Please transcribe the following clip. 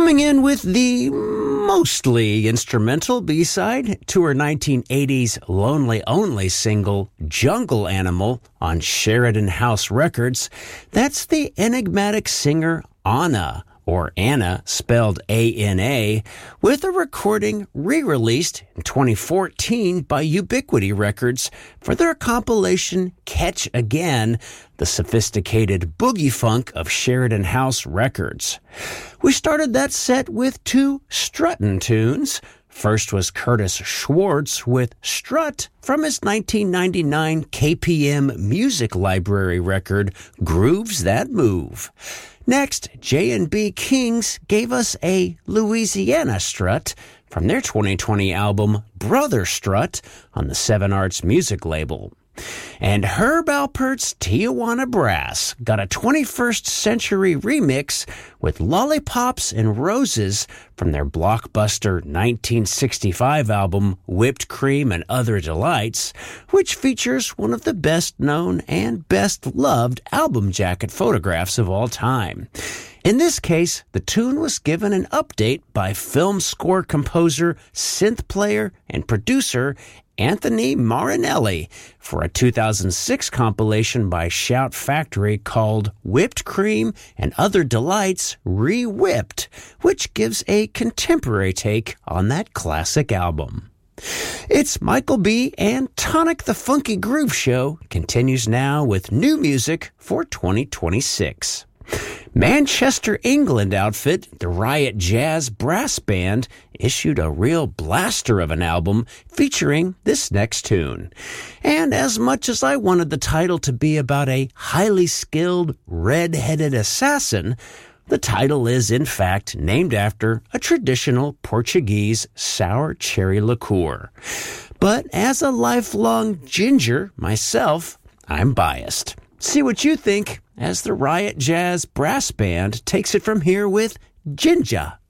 Coming in with the mostly instrumental B-side to her 1980s Lonely Only single, Jungle Animal, on Sheridan House Records, that's the enigmatic singer Anna, or Anna, spelled A-N-A, with a recording re-released in 2014 by Ubiquity Records for their compilation Catch Again, the sophisticated boogie funk of Sheridan House Records. We started that set with two struttin' tunes. First was Curtis Schwartz with Strut from his 1999 KPM Music Library record, Grooves That Move. Next, J&B Kings gave us a Louisiana Strut from their 2020 album Brother Strut on the Seven Arts Music label. And Herb Alpert's Tijuana Brass got a 21st Century remix with Lollipops and Roses from their blockbuster 1965 album Whipped Cream and Other Delights, which features one of the best-known and best-loved album jacket photographs of all time. In this case, the tune was given an update by film score composer, synth player, and producer Anthony Marinelli for a 2006 compilation by Shout Factory called Whipped Cream and Other Delights Re-Whipped, which gives a contemporary take on that classic album. It's Michael B. and Tonic the Funky Groove Show continues now with new music for 2026. Manchester, England outfit, the Riot Jazz Brass Band, issued a real blaster of an album featuring this next tune. And as much as I wanted the title to be about a highly skilled, red-headed assassin, the title is, in fact, named after a traditional Portuguese sour cherry liqueur. But as a lifelong ginger myself, I'm biased. See what you think as the Riot Jazz Brass Band takes it from here with Ginger.